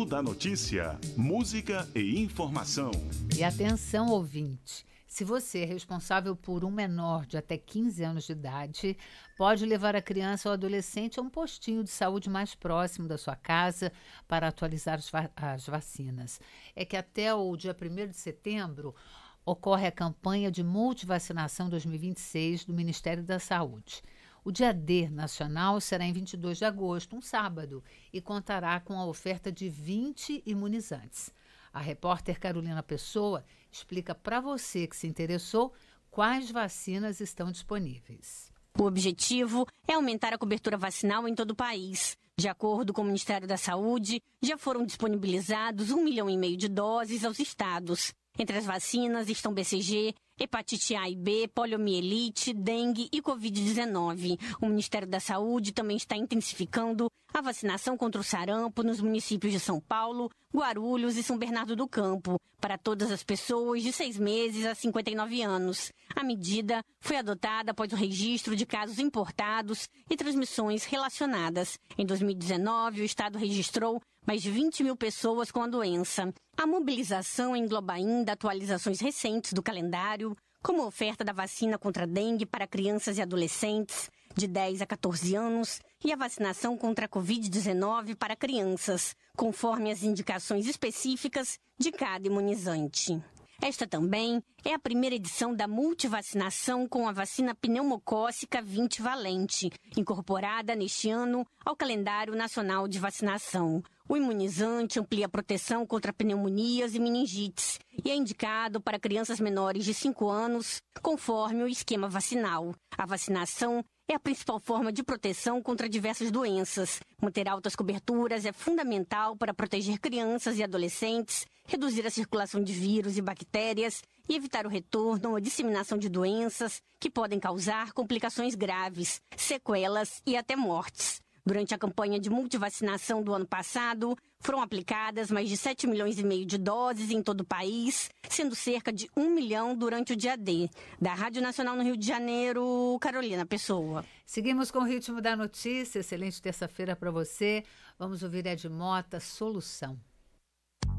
Ritmo da Notícia, música e informação. E atenção, ouvinte, se você é responsável por um menor de até 15 anos de idade, pode levar a criança ou adolescente a um postinho de saúde mais próximo da sua casa para atualizar as vacinas. É que até o dia 1º de setembro ocorre a campanha de multivacinação 2026 do Ministério da Saúde. O dia D nacional será em 22 de agosto, um sábado, e contará com a oferta de 20 imunizantes. A repórter Carolina Pessoa explica para você que se interessou quais vacinas estão disponíveis. O objetivo é aumentar a cobertura vacinal em todo o país. De acordo com o Ministério da Saúde, já foram disponibilizados 1,5 milhão de doses aos estados. Entre as vacinas estão BCG, hepatite A e B, poliomielite, dengue e Covid-19. O Ministério da Saúde também está intensificando a vacinação contra o sarampo nos municípios de São Paulo, Guarulhos e São Bernardo do Campo, para todas as pessoas de 6 meses a 59 anos. A medida foi adotada após o registro de casos importados e transmissões relacionadas. Em 2019, o Estado registrou mais de 20 mil pessoas com a doença. A mobilização engloba ainda atualizações recentes do calendário, como a oferta da vacina contra a dengue para crianças e adolescentes de 10 a 14 anos e a vacinação contra a Covid-19 para crianças, conforme as indicações específicas de cada imunizante. Esta também é a primeira edição da multivacinação com a vacina pneumocócica 20 valente, incorporada neste ano ao calendário nacional de vacinação. O imunizante amplia a proteção contra pneumonias e meningites e é indicado para crianças menores de 5 anos, conforme o esquema vacinal. A vacinação é a principal forma de proteção contra diversas doenças. Manter altas coberturas é fundamental para proteger crianças e adolescentes, reduzir a circulação de vírus e bactérias e evitar o retorno ou a disseminação de doenças que podem causar complicações graves, sequelas e até mortes. Durante a campanha de multivacinação do ano passado, foram aplicadas mais de 7,5 milhões de doses em todo o país, sendo cerca de 1 milhão durante o dia D. Da Rádio Nacional no Rio de Janeiro, Carolina Pessoa. Seguimos com o Ritmo da Notícia. Excelente terça-feira para você. Vamos ouvir Ed Mota, Solução.